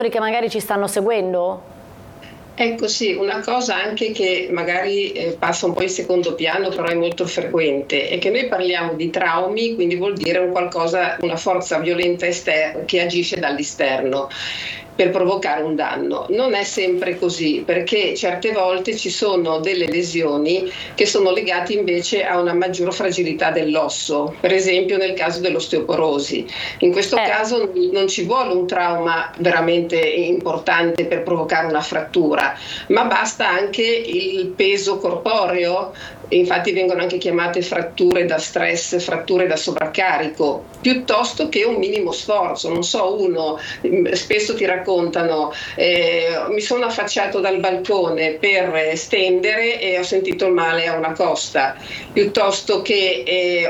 che magari ci stanno seguendo? Ecco sì, una cosa anche che magari passa un po' in secondo piano, però è molto frequente, è che noi parliamo di traumi, quindi vuol dire una forza violenta che agisce dall'esterno per provocare un danno. Non è sempre così, perché certe volte ci sono delle lesioni che sono legate invece a una maggior fragilità dell'osso, per esempio nel caso dell'osteoporosi. In questo caso non ci vuole un trauma veramente importante per provocare una frattura, ma basta anche il peso corporeo. Infatti vengono anche chiamate fratture da stress, fratture da sovraccarico, piuttosto che un minimo sforzo. Non so, spesso ti raccontano, mi sono affacciato dal balcone per stendere e ho sentito il male a una costa, piuttosto che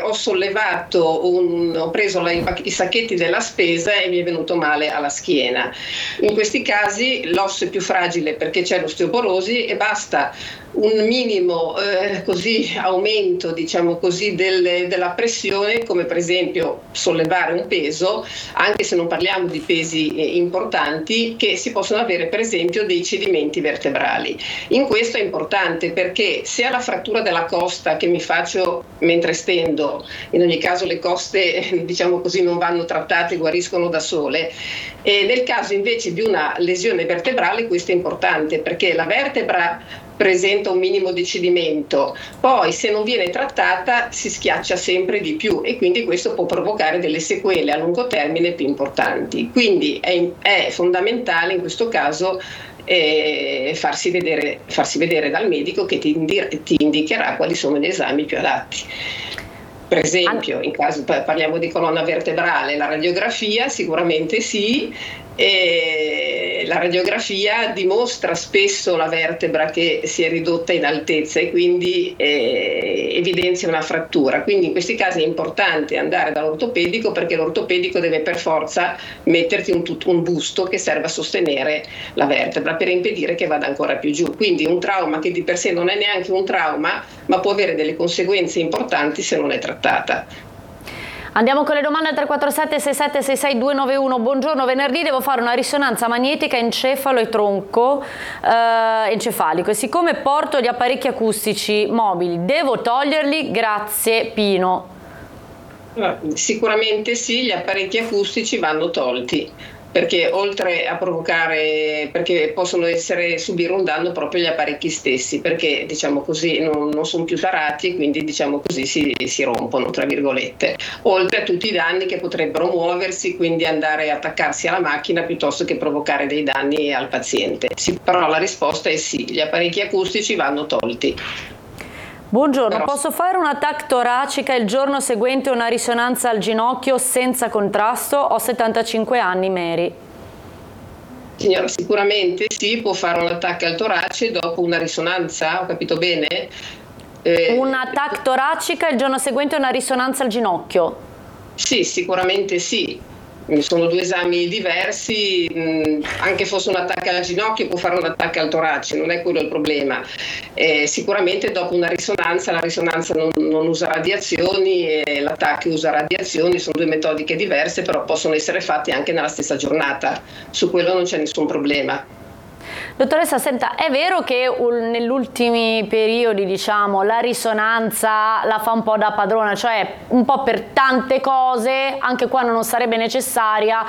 ho preso i sacchetti della spesa e mi è venuto male alla schiena. In questi casi l'osso è più fragile perché c'è l'osteoporosi e basta un minimo aumento, diciamo così, della pressione, come per esempio sollevare un peso, anche se non parliamo di pesi importanti, che si possono avere per esempio dei cedimenti vertebrali. In questo è importante perché se alla frattura della costa che mi faccio mentre stendo, in ogni caso le coste diciamo così non vanno trattate, guariscono da sole, e nel caso invece di una lesione vertebrale questo è importante perché la vertebra presenta un minimo di cedimento, poi se non viene trattata si schiaccia sempre di più e quindi questo può provocare delle sequele a lungo termine più importanti. Quindi è fondamentale in questo caso farsi vedere dal medico che ti indicherà quali sono gli esami più adatti. Per esempio, in caso parliamo di colonna vertebrale, la radiografia sicuramente sì, e la radiografia dimostra spesso la vertebra che si è ridotta in altezza e quindi evidenzia una frattura. Quindi in questi casi è importante andare dall'ortopedico perché l'ortopedico deve per forza metterti un busto che serve a sostenere la vertebra per impedire che vada ancora più giù. Quindi un trauma che di per sé non è neanche un trauma, ma può avere delle conseguenze importanti se non è trattata. Andiamo con le domande al 347 67 66 291. Buongiorno, venerdì devo fare una risonanza magnetica encefalo e tronco encefalico e siccome porto gli apparecchi acustici mobili devo toglierli? Grazie Pino. Sicuramente sì, gli apparecchi acustici vanno tolti perché oltre a provocare, perché possono subire un danno proprio gli apparecchi stessi, perché diciamo così non sono più tarati e quindi diciamo così si rompono, tra virgolette, oltre a tutti i danni che potrebbero muoversi, quindi andare a attaccarsi alla macchina piuttosto che provocare dei danni al paziente. Sì, però la risposta è sì, gli apparecchi acustici vanno tolti. Buongiorno, posso fare una TAC toracica il giorno seguente una risonanza al ginocchio senza contrasto? Ho 75 anni, Mary. Signora, sicuramente sì, può fare un attacco al torace dopo una risonanza, ho capito bene? Una TAC toracica il giorno seguente una risonanza al ginocchio? Sì, sicuramente sì. Sono due esami diversi, anche fosse un attacco al ginocchio può fare un attacco al torace, non è quello il problema. Sicuramente dopo una risonanza, la risonanza non usa radiazioni e l'attacco usa radiazioni, sono due metodiche diverse, però possono essere fatte anche nella stessa giornata, su quello non c'è nessun problema. Dottoressa, senta, è vero che negli ultimi periodi, diciamo, la risonanza la fa un po' da padrona, cioè un po' per tante cose, anche quando non sarebbe necessaria,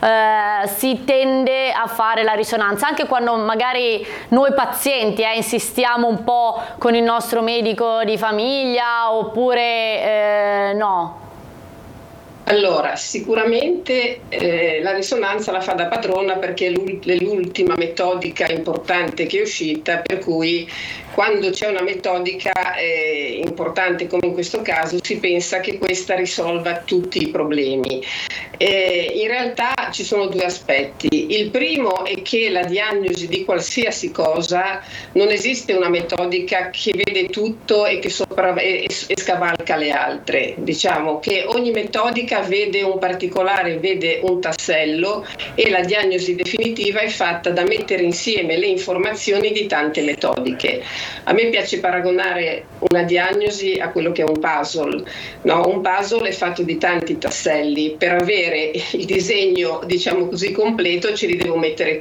si tende a fare la risonanza, anche quando magari noi pazienti insistiamo un po' con il nostro medico di famiglia oppure no? Allora, sicuramente la risonanza la fa da padrona perché è l'ultima metodica importante che è uscita, per cui quando c'è una metodica importante come in questo caso si pensa che questa risolva tutti i problemi. In realtà ci sono due aspetti. Il primo è che la diagnosi di qualsiasi cosa non esiste una metodica che vede tutto e che scavalca le altre. Diciamo che ogni metodica metodica vede un particolare, vede un tassello, e la diagnosi definitiva è fatta da mettere insieme le informazioni di tante metodiche. A me piace paragonare una diagnosi a quello che è un puzzle, no? Un puzzle è fatto di tanti tasselli. Per avere il disegno, diciamo così, completo, ce li devo mettere